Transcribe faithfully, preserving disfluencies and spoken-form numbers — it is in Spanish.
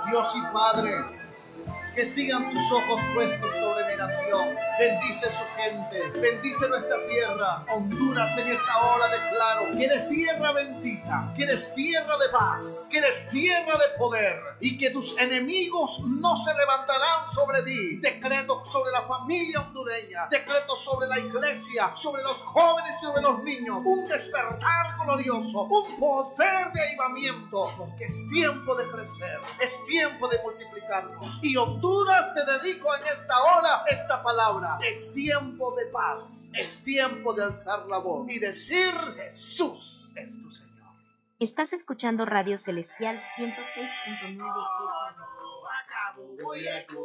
Dios y Padre, que sigan tus ojos puestos sobre mi nación. Bendice su gente, bendice nuestra tierra. Honduras en esta hora declaro que eres tierra bendita, que eres tierra de paz, que eres tierra de poder y que tus enemigos no se levantarán sobre ti. Decreto sobre la familia hondureña, decreto sobre la iglesia, sobre los jóvenes y sobre los niños, un despertar glorioso, un poder de avivamiento, porque es tiempo de crecer, es tiempo de multiplicarnos. Y Honduras, te dedico en esta hora esta palabra: es tiempo de paz, es tiempo de alzar la voz y decir: Jesús es tu Señor. Estás escuchando Radio Celestial ciento seis punto nueve F M.